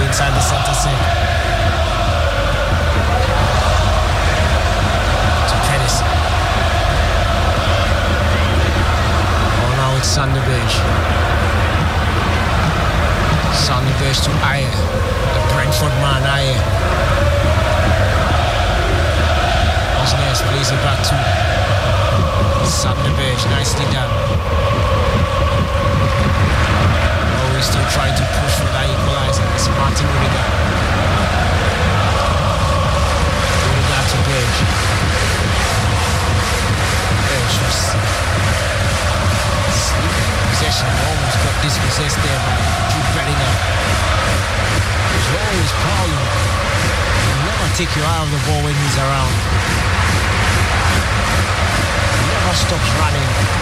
inside the center circle. To Pettis. Oh, now it's Sander Berge. Sander Berge to Ayer. The Brentford man, Ayer. Osnes plays it back to Sander Berge. Nicely done. Oh, he's still trying to push for that equalizer. It's Martin Odegaard. Odegaard to Berge. Berge was sleeping in possession. Almost got dispossessed there by Jude Bellingham. He's always prowling. He'll never take you out of the ball when he's around. He never stops running.